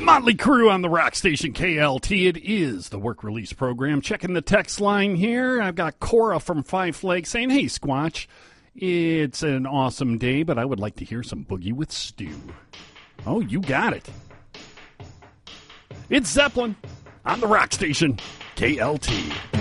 Motley Crue on the rock station KLT. It is the work release program. Checking the text line here. I've got Cora from Five Flags saying, hey, Squatch, it's an awesome day, but I would like to hear some Boogie with Stu. Oh, you got it. It's Zeppelin on the rock station KLT.